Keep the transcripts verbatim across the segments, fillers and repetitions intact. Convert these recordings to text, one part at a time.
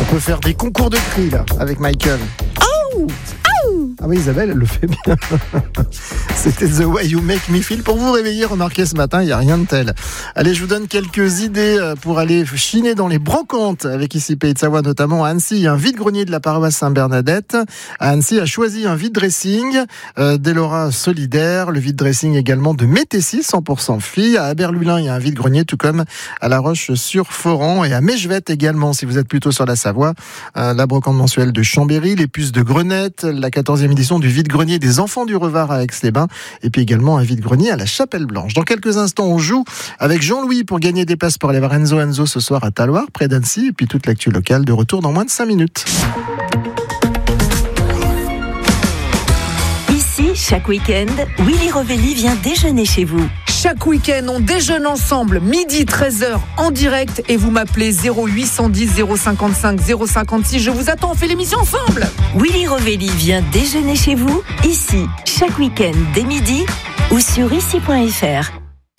peut faire des concours de cris là, avec Michael. Oh, oh. Ah oui, Isabelle, elle le fait bien. C'était The Way You Make Me Feel. Pour vous réveiller, remarquez ce matin, il n'y a rien de tel. Allez, je vous donne quelques idées pour aller chiner dans les brocantes avec ici Pays de Savoie, notamment à Annecy. Il y a un vide-grenier de la paroisse Saint-Bernadette. À Annecy a choisi un vide-dressing euh, d'Elora Solidaire. Le vide-dressing également de Métessy, cent pour cent filles. À Aberlulin, il y a un vide-grenier, tout comme à La Roche-sur-Foran. Et à Mégevette également, si vous êtes plutôt sur la Savoie. Euh, la brocante mensuelle de Chambéry, les puces de Grenette, la quatorzième édition du vide-grenier des enfants du Revard à Aix-les-Bains. Et puis également un vide-grenier à la Chapelle-Blanche. Dans quelques instants, on joue avec Jean-Louis pour gagner des places pour aller voir Enzo Enzo ce soir à Talloires, près d'Annecy. Et puis toute l'actu locale de retour dans moins de cinq minutes. Ici, chaque week-end, Willy Rovelli vient déjeuner chez vous. Chaque week-end, on déjeune ensemble, midi treize heures en direct, et vous m'appelez zéro huit cent dix zéro cinquante-cinq zéro cinquante-six. Je vous attends, on fait l'émission ensemble. Willy Rovelli vient déjeuner chez vous, ici, chaque week-end dès midi ou sur ici point f r.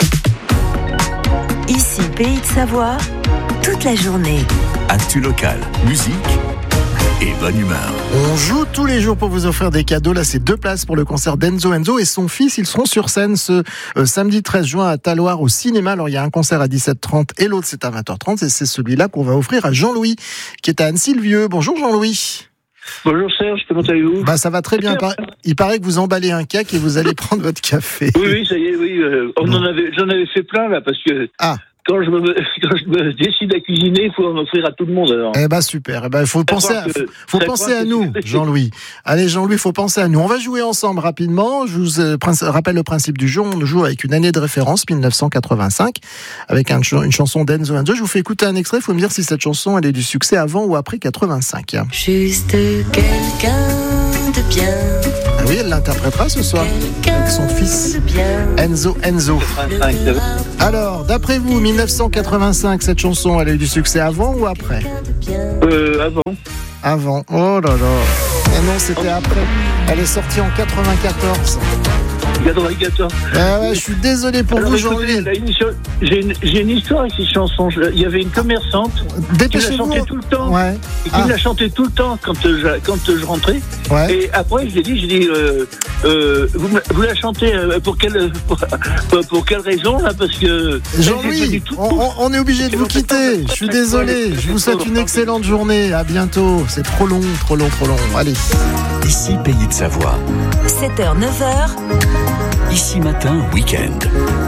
Ici, Pays de Savoie, toute la journée. Actu locale, musique et bonne humeur. On joue tous les jours pour vous offrir des cadeaux. Là, c'est deux places pour le concert d'Enzo Enzo et son fils. Ils seront sur scène ce euh, samedi treize juin à Talloires au cinéma. Alors, il y a un concert à dix-sept heures trente et l'autre, c'est à vingt heures trente. Et c'est celui-là qu'on va offrir à Jean-Louis, qui est à Annecy-le-Vieux. Bonjour Jean-Louis. Bonjour Serge, comment allez-vous ? Bah, ça va très bien. Il paraît que vous emballez un cake et vous allez prendre votre café. Oui, oui, ça y est, oui. Euh, on en avait, j'en avais fait plein là, parce que... Ah. Quand je, me, quand je me décide à cuisiner, il faut en offrir à tout le monde. Alors. Eh ben super. Eh ben, il faut penser à, que, faut penser à nous, Jean-Louis. Allez, Jean-Louis, il faut penser à nous. On va jouer ensemble rapidement. Je vous euh, rappelle le principe du jeu. On joue avec une année de référence, dix-neuf cent quatre-vingt-cinq, avec un, une chanson d'Enzo Enzo. Je vous fais écouter un extrait. Il faut me dire si cette chanson, elle est du succès avant ou après quatre-vingt-cinq. Juste quelqu'un de bien. Ah oui, elle l'interprétera ce soir avec son fils Enzo Enzo. Alors, d'après vous, dix-neuf cent quatre-vingt-cinq, cette chanson, elle a eu du succès avant ou après ? Euh, avant. Avant. Oh là là. Et non, c'était après. Elle est sortie en quatre-vingt-quatorze. quatre-vingt-quatorze. Ah ouais, je suis désolé pour Alors, vous, écoutez, Jean-Louis. J'ai une, j'ai une histoire avec cette chanson. Il y avait une commerçante qui la chantait tout le temps. Ouais. Et qui ah. la chantait tout le temps quand je, quand je rentrais. Ouais. Et après, je lui ai dit, j'ai dit, euh, euh, vous, vous la chantez pour quelle, pour, pour quelle raison là ? Parce que Jean-Louis, on, on est obligé de vous quitter. Je suis désolé. Je vous souhaite une excellente journée. À bientôt. C'est trop long, trop long, trop long. Allez. Ici, Pays de Savoie. sept heures, neuf heures. Ici matin, week-end.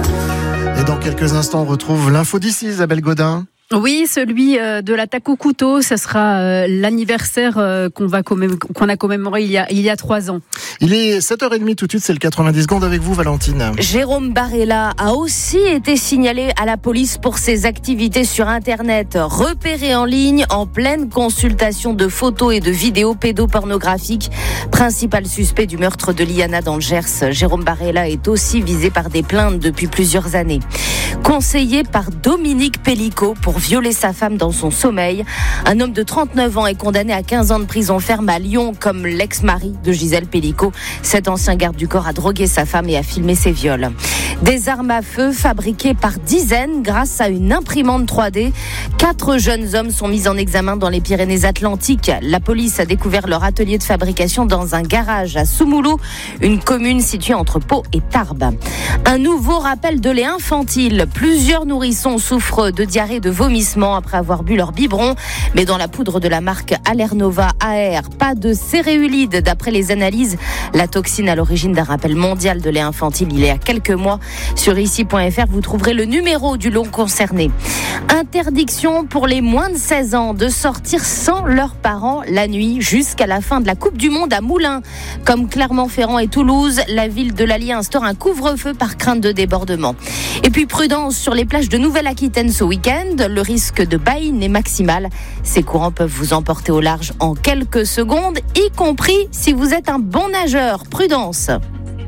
Et dans quelques instants, on retrouve l'info d'ici, Isabelle Godin. Oui, celui de l'attaque au couteau, ce sera l'anniversaire qu'on va commém- qu'on a commémoré il y a, il y a trois ans. Il est sept heures trente tout de suite, c'est le quatre-vingt-dix secondes avec vous, Valentine. Jérôme Barella a aussi été signalé à la police pour ses activités sur Internet, repéré en ligne en pleine consultation de photos et de vidéos pédopornographiques. Principal suspect du meurtre de Liana dans le Gers, Jérôme Barella est aussi visé par des plaintes depuis plusieurs années. Conseillé par Dominique Pellicot pour violer sa femme dans son sommeil, un homme de trente-neuf ans est condamné à quinze ans de prison ferme à Lyon comme l'ex-mari de Gisèle Pellicot. Cet ancien garde du corps a drogué sa femme et a filmé ses viols. Des armes à feu fabriquées par dizaines grâce à une imprimante trois D. Quatre jeunes hommes sont mis en examen dans les Pyrénées-Atlantiques. La police a découvert leur atelier de fabrication dans un garage à Soumoulou, une commune située entre Pau et Tarbes. Un nouveau rappel de lait infantile. Plusieurs nourrissons souffrent de diarrhée et de vomissements après avoir bu leur biberon. Mais dans la poudre de la marque Allernova A R, pas de céréulide d'après les analyses. La toxine à l'origine d'un rappel mondial de lait infantile il y a quelques mois. Sur ici point f r, vous trouverez le numéro du lot concerné. Interdiction pour les moins de seize ans de sortir sans leurs parents la nuit jusqu'à la fin de la Coupe du Monde à Moulins. Comme Clermont-Ferrand et Toulouse, la ville de l'Allier instaure un couvre-feu par crainte de débordement. Et puis prudence sur les plages de Nouvelle-Aquitaine ce week-end. Le risque de baïne est maximal. Ces courants peuvent vous emporter au large en quelques secondes, y compris si vous êtes un bon nageur. Prudence.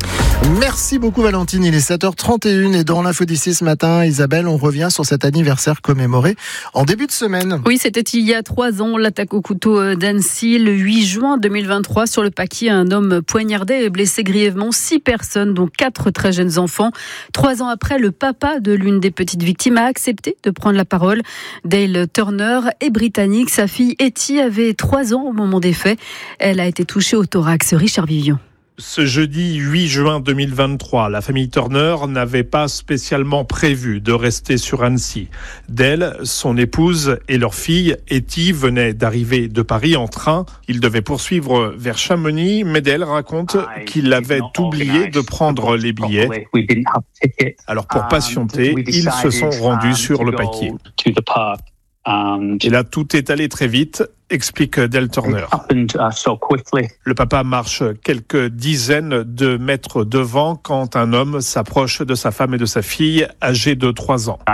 Merci beaucoup Valentine, il est sept heures trente et une et dans l'info d'ici ce matin, Isabelle, on revient sur cet anniversaire commémoré en début de semaine. Oui, c'était il y a trois ans, l'attaque au couteau d'Annecy, le huit juin deux mille vingt-trois. Sur le paquet, un homme poignardé et blessé grièvement six personnes, dont quatre très jeunes enfants. Trois ans après, le papa de l'une des petites victimes a accepté de prendre la parole. Dale Turner est britannique, sa fille Etty avait trois ans au moment des faits. Elle a été touchée au thorax. Richard Vivian. Ce jeudi huit juin deux mille vingt-trois, la famille Turner n'avait pas spécialement prévu de rester sur Annecy. Dale, son épouse et leur fille, Etty, venaient d'arriver de Paris en train. Ils devaient poursuivre vers Chamonix, mais Dale raconte qu'il avait oublié de prendre les billets. Alors pour patienter, ils se sont rendus sur le paquet. Et là, tout est allé très vite, explique Dale Turner. Le papa marche quelques dizaines de mètres devant quand un homme s'approche de sa femme et de sa fille, âgée de trois ans.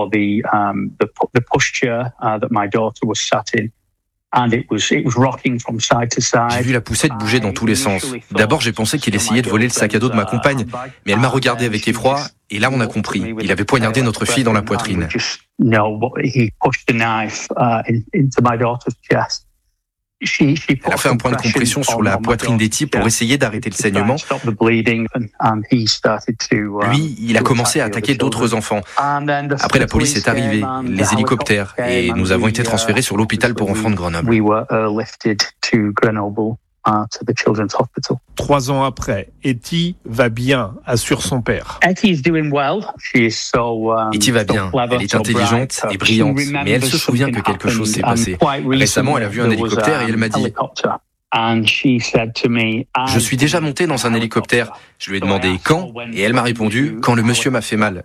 J'ai vu la poussette bouger dans tous les sens. D'abord, j'ai pensé qu'il essayait de voler le sac à dos de ma compagne, mais elle m'a regardé avec effroi, et là on a compris. Il avait poignardé notre fille dans la poitrine. Elle a fait un point de compression sur la poitrine d'Etty pour essayer d'arrêter le saignement. Lui, il a commencé à attaquer d'autres enfants. Après, la police est arrivée, les hélicoptères, et nous avons été transférés sur l'hôpital pour enfants de Grenoble. Trois ans après, Etty va bien, assure son père. Etty va bien, elle est intelligente et brillante, mais elle se souvient que quelque chose s'est passé. Récemment, elle a vu un hélicoptère et elle m'a dit « Je suis déjà montée dans un hélicoptère ». Je lui ai demandé « Quand ?» et elle m'a répondu « Quand le monsieur m'a fait mal ».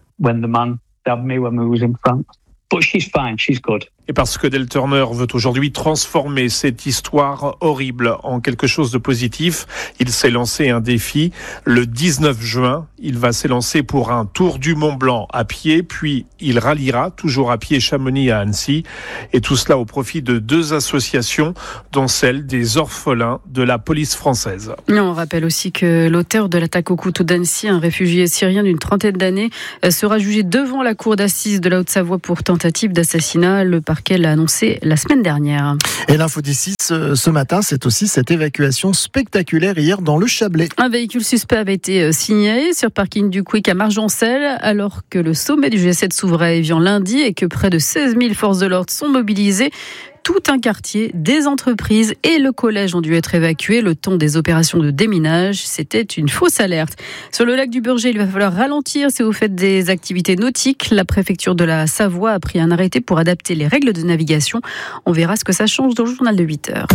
Et parce que Dale Turner veut aujourd'hui transformer cette histoire horrible en quelque chose de positif, il s'est lancé un défi. Le dix-neuf juin, il va s'élancer pour un tour du Mont Blanc à pied, puis il ralliera, toujours à pied, Chamonix à Annecy. Et tout cela au profit de deux associations, dont celle des orphelins de la police française. On rappelle aussi que l'auteur de l'attaque au couteau d'Annecy, un réfugié syrien d'une trentaine d'années, sera jugé devant la cour d'assises de la Haute-Savoie pour tentative d'assassinat. Le parquet l'a annoncé la semaine dernière. Et l'info d'ici ce, ce matin, c'est aussi cette évacuation spectaculaire hier dans le Chablais. Un véhicule suspect avait été signalé sur parking du Quick à Margencel, alors que le sommet du G sept s'ouvrait à Évian lundi et que près de seize mille forces de l'ordre sont mobilisées. Tout un quartier, des entreprises et le collège ont dû être évacués le temps des opérations de déminage. C'était une fausse alerte. Sur le lac du Burget, il va falloir ralentir si vous faites des activités nautiques. La préfecture de la Savoie a pris un arrêté pour adapter les règles de navigation. On verra ce que ça change dans le journal de huit heures.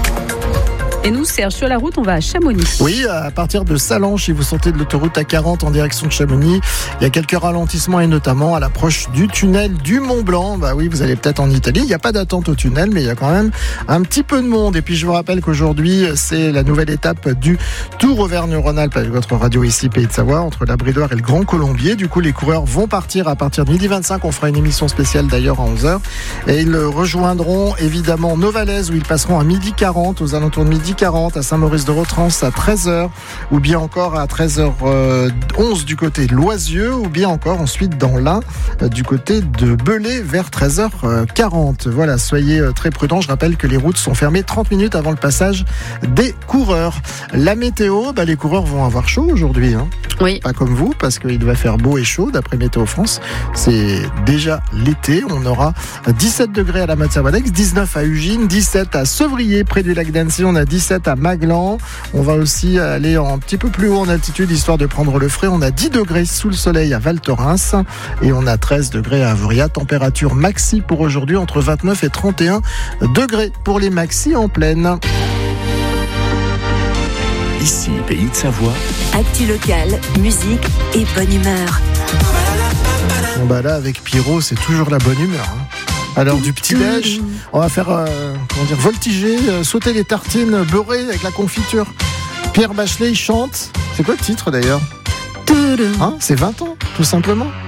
Et nous, Serge, sur la route, on va à Chamonix. Oui, à partir de Sallanches, si vous sortez de l'autoroute A quarante en direction de Chamonix, il y a quelques ralentissements et notamment à l'approche du tunnel du Mont Blanc. Bah oui, vous allez peut-être en Italie. Il n'y a pas d'attente au tunnel, mais il y a quand même un petit peu de monde. Et puis, je vous rappelle qu'aujourd'hui, c'est la nouvelle étape du Tour Auvergne-Rhône-Alpes avec votre radio ici, Pays de Savoie, entre la Bridoire et le Grand Colombier. Du coup, les coureurs vont partir à partir de midi vingt-cinq. On fera une émission spéciale d'ailleurs à onze heures. Et ils rejoindront évidemment Novalaise où ils passeront à midi quarante, aux alentours de midi quarante, à Saint-Maurice-de-Rotrans à treize heures, ou bien encore à treize heures onze du côté de Loisieux, ou bien encore ensuite dans l'Ain du côté de Belay vers treize heures quarante. Voilà, soyez très prudents. Je rappelle que les routes sont fermées trente minutes avant le passage des coureurs. La météo, bah, les coureurs vont avoir chaud aujourd'hui. Hein. Oui. Pas comme vous, parce qu'il va faire beau et chaud d'après Météo France. C'est déjà l'été. On aura dix-sept degrés à la Matza-Walex, dix-neuf à Ugine, dix-sept à Sevrier près du lac d'Annecy. On a dix-sept à Maglan. On va aussi aller un petit peu plus haut en altitude histoire de prendre le frais. On a dix degrés sous le soleil à Val Thorens et on a treize degrés à Avria. Température maxi pour aujourd'hui entre vingt-neuf et trente et un degrés pour les maxi en pleine. Ici, Pays de Savoie. Actu locale, musique et bonne humeur. Bon bah là, avec Pierrot, c'est toujours la bonne humeur. Hein. À l'heure du petit-déj, on va faire euh, comment dire, voltiger, euh, sauter les tartines beurrées avec la confiture. Pierre Bachelet, il chante. C'est quoi le titre d'ailleurs hein, c'est vingt ans, tout simplement.